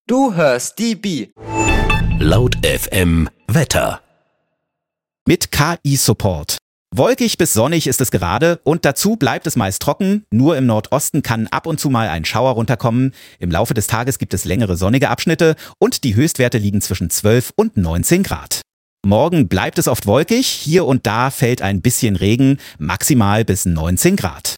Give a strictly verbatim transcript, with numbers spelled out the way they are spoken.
Du hörst die Bi. Laut F M Wetter. Mit K I-Support. Wolkig bis sonnig ist es gerade und dazu bleibt es meist trocken. Nur im Nordosten kann ab und zu mal ein Schauer runterkommen. Im Laufe des Tages gibt es längere sonnige Abschnitte und die Höchstwerte liegen zwischen zwölf und neunzehn Grad. Morgen bleibt es oft wolkig, hier und da fällt ein bisschen Regen, maximal bis neunzehn Grad.